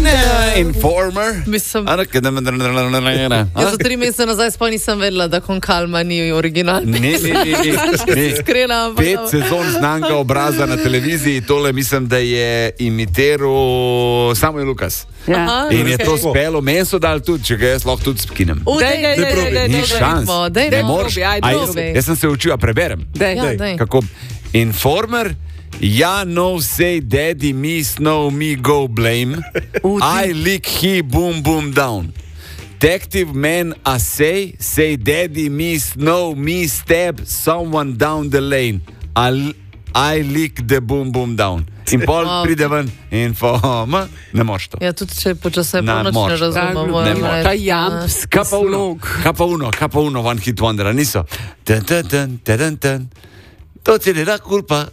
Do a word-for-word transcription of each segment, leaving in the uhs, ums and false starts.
Informer. Mislim, A, jaz za tri mesece nazaj sploh nisem vedela, da Con Calma ni original. Ne, ne, ne, ne, ne. Iskrena, ampak- Pet sezon znanega obraza na televiziji, tole mislim, da je imitiral Samuel Lukas. Ja. Aha, In je okej. to spelo, meni so dali tudi, če ga jaz lahko tudi skinem. U, Daj, daj, daj, daj, daj, daj, daj, Ni daj, šans, daj, daj, ne daj, moreš. probi, ajde, A jaz, probi. jaz sem se učil, a preberem. Daj, Ja, daj. daj. Kako? Informer, ja, no say daddy, me snow, me go blame. I lick he boom boom down. Detective man, I say, say daddy, me snow, me stab someone down the lane. I, I lick the boom boom down. In pol Wow. pride ven informer, ne moš to. Ja, tudi če počasaj Na polnoč ne moč. razumemo. Ne moram moč. reči. Ta jampski Kaj pa uno, slog. kaj pa uno, kaj pa uno, one hit wonder, niso. Ten, ten, ten, ten, ten. To ti je la culpa.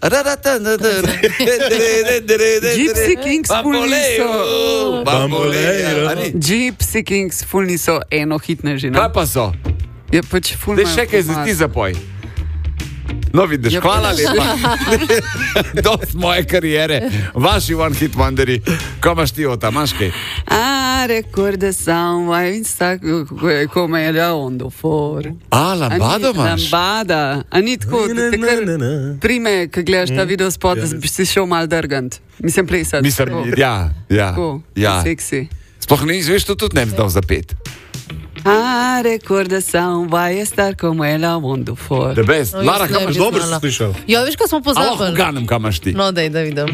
Gypsy Kings ful niso. Bambolejo. A ni? Gypsy Kings ful niso enohitne že. Kaj pa so? Je pač ful Daj imajo še kaj za format. ti zapoj. No, vidiš, Ja, hvala pač. lepa. Dost moje karijere, vaši one hit wonderi. Ko imaš ti ota, imaš kaj? A, record the sound, why in sak, come je la ondo for. A, lambado imaš? Lambada. A ni tako, da te kar prime, ko gledaš ta video spot, da bi si šel mal drgant. Mislim, plesati. Mislim, ja, ja. Tako, ja. seksi. Sploh ne izveš, to tudi ne bi znal zapet. A, record the sound, why je star, come je la ondo for. The best. No, Lara, jaz kaj ne imaš? bi Dobro si znala. slišal. Ja, veš, kaj smo A lahko pozabili? ganem, kaj imaš ti? No, daj, da vidim.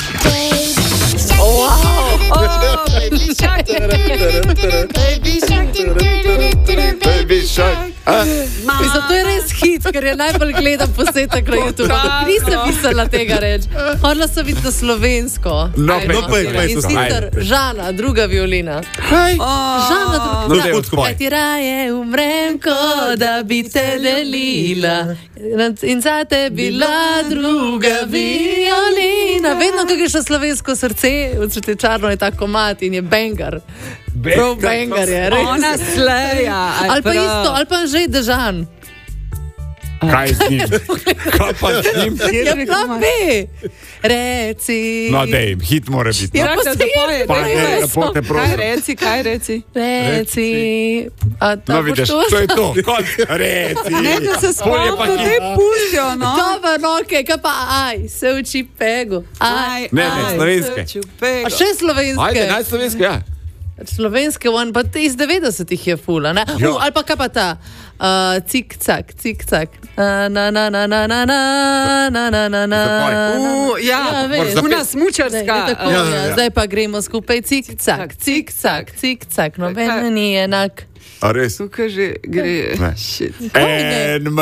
Baby shark. A? Mislim, to je res hit, ker je najbolj gledan posnetek na YouTube. Ampak nisem mislila tega reči. Hodila sem videti na slovensko. No, Ajde. pej, No, pej, pej, In to sicer Žana, druga violina. Kaj? Žana, No, druga daj, odpoj. Kaj ti raje umrem, ko da bi te delila. In za te bila druga violina. Vedno, ko greš na slovensko srce, odsvete čarno je ta komat in je bengar. Prav bengar je, res. Ona sleja. Ali pa isto, ali pa že držan. Kaj z njim? Kaj pa z njim? Ja, prav ve. Reci. No, dej, hit mora biti. Ja, No. pa se je, Pa ne, lepo te Kaj prosim. reci, kaj reci? Reci. A ta No, boš vidiš, to- to je to. Kot reci. Ne, da se Pol je pa spomnim, da hit. te pustijo, no. Dobro, no, okej, kaj pa aj, se uči pego. Aj, Ne, ne, aj. slovenske. A še slovenske. Ajde, naj slovenske, ja. Slovenske, one, pa te iz devetdesetih je fula, ne? Ja. Uh, ali pa kaj pa ta, uh, cik, cak, cik, cak. Uh, na, na, na, na, na, na, na, na, na, na. Zapoj. U, ja, Ja, veš. Moraš zapeti. una Ne, smučarska. je tako, Ja, ja, ja, ja. Zdaj pa gremo skupaj, cik, cak, cik, cak, cik, cak, noben ni enak. A res? Tukaj že gre. Ne. Shit. En